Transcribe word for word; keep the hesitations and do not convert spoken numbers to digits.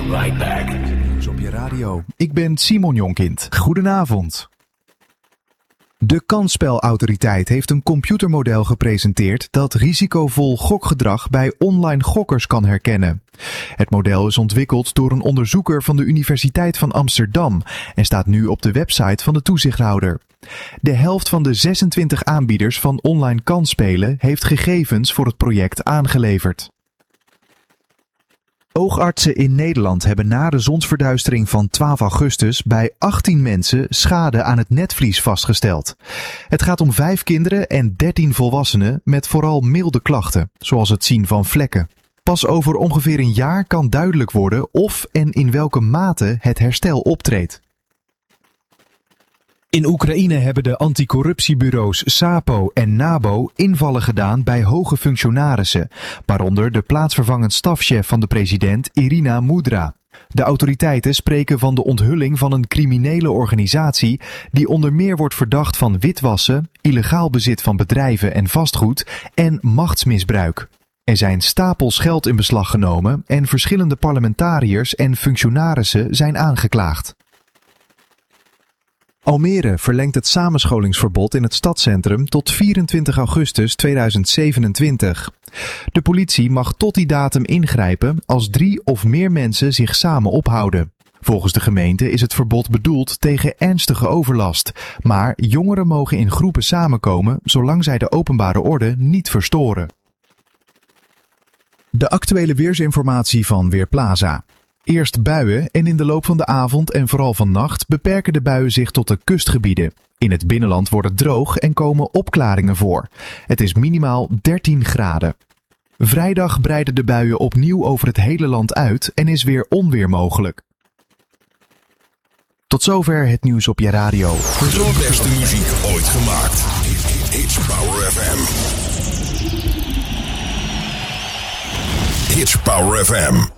right back. Nieuws op je radio. Ik ben Simon Jonkind. Goedenavond. De Kansspelautoriteit heeft een computermodel gepresenteerd dat risicovol gokgedrag bij online gokkers kan herkennen. Het model is ontwikkeld door een onderzoeker van de Universiteit van Amsterdam en staat nu op de website van de toezichthouder. De helft van de zesentwintig aanbieders van online kansspelen heeft gegevens voor het project aangeleverd. Oogartsen in Nederland hebben na de zonsverduistering van twaalf augustus bij achttien mensen schade aan het netvlies vastgesteld. Het gaat om vijf kinderen en dertien volwassenen met vooral milde klachten, zoals het zien van vlekken. Pas over ongeveer een jaar kan duidelijk worden of en in welke mate het herstel optreedt. In Oekraïne hebben de anticorruptiebureaus SAPO en NABO invallen gedaan bij hoge functionarissen, waaronder de plaatsvervangend stafchef van de president Irina Mudra. De autoriteiten spreken van de onthulling van een criminele organisatie die onder meer wordt verdacht van witwassen, illegaal bezit van bedrijven en vastgoed en machtsmisbruik. Er zijn stapels geld in beslag genomen en verschillende parlementariërs en functionarissen zijn aangeklaagd. Almere verlengt het samenscholingsverbod in het stadscentrum tot vierentwintig augustus tweeduizend zevenentwintig. De politie mag tot die datum ingrijpen als drie of meer mensen zich samen ophouden. Volgens de gemeente is het verbod bedoeld tegen ernstige overlast, maar jongeren mogen in groepen samenkomen zolang zij de openbare orde niet verstoren. De actuele weersinformatie van Weerplaza. Eerst buien en in de loop van de avond en vooral vannacht beperken de buien zich tot de kustgebieden. In het binnenland wordt het droog en komen opklaringen voor. Het is minimaal dertien graden. Vrijdag breiden de buien opnieuw over het hele land uit en is weer onweer mogelijk. Tot zover het nieuws op je radio. De beste muziek ooit gemaakt. Hits Power F M. Hits Power F M.